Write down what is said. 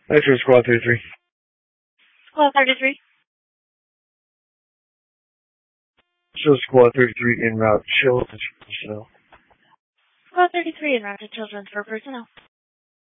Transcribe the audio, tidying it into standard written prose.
Metro Squad 33. Squad 33. Show Squad 33 en route. Children's personnel. Squad 33 en route to Children's for personnel.